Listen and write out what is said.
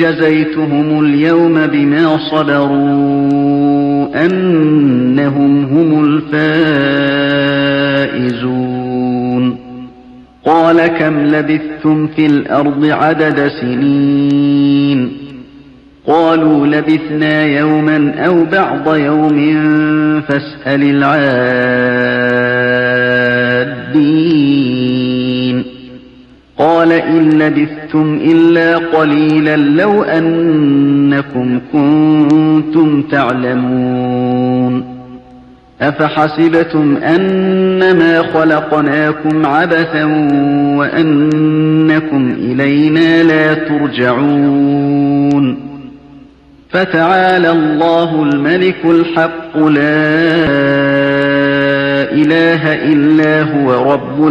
جزيتهم اليوم بما صبروا أنهم هم الفائزون قال كم لبثتم في الأرض عدد سنين قالوا لبثنا يوما أو بعض يوم فاسأل العادين قال إن لبثتم إلا قليلا لو أنكم كنتم تعلمون أفحسبتم أنما خلقناكم عبثا وأنكم إلينا لا ترجعون فتعالى الله الملك الحق لا إله إلا هو رب